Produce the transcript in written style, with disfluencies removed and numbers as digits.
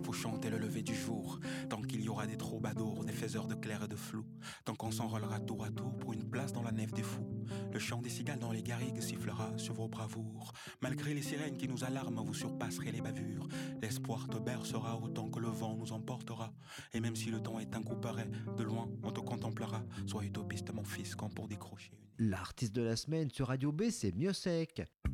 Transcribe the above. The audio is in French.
Faut chanter le lever du jour, tant qu'il y aura des troubadours, des faiseurs de clair et de flou, tant qu'on s'enrôlera tour à tour pour une place dans la nef des fous. Le chant des cigales dans les garrigues sifflera sur vos bravoures. Malgré les sirènes qui nous alarment, vous surpasserez les bavures. L'espoir te bercera autant que le vent nous emportera. Et même si le temps est un coup pareil, de loin on te contemplera. Sois utopiste mon fils quand pour décrocher une... L'artiste de la semaine sur Radio B, c'est Miossec.